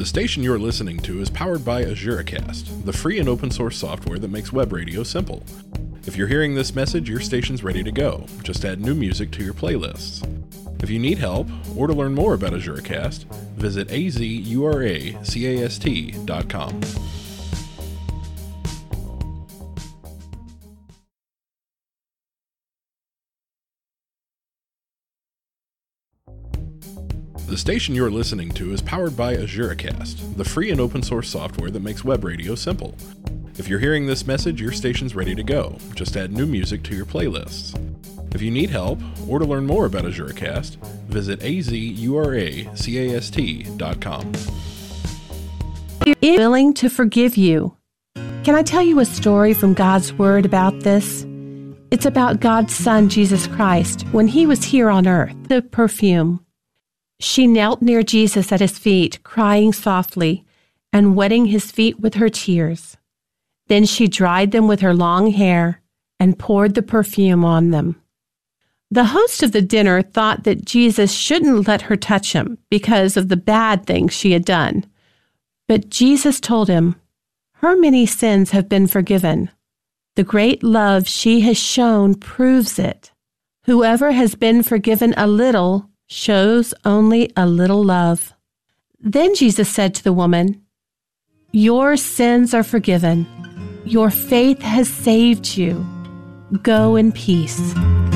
station you're listening to is powered by AzureCast, the free and open source software that makes web radio simple. If you're hearing this message, your station's ready to go. Just add new music to your playlists. If you need help, or to learn more about AzureCast, visit azuracast.com. The station you're listening to is powered by AzureCast, the free and open source software that makes web radio simple. If you're hearing this message, your station's ready to go. Just add new music to your playlists. If you need help, or to learn more about AzureCast, visit azuracast.com. Is willing to forgive you. Can I tell you a story from God's Word about this? It's about God's Son, Jesus Christ, when he was here on earth. The perfume. She knelt near Jesus at his feet, crying softly and wetting his feet with her tears. Then she dried them with her long hair and poured the perfume on them. The host of the dinner thought that Jesus shouldn't let her touch him because of the bad things she had done. But Jesus told him, "Her many sins have been forgiven. The great love she has shown proves it. Whoever has been forgiven a little shows only a little love." Then Jesus said to the woman, "Your sins are forgiven. Your faith has saved you. Go in peace."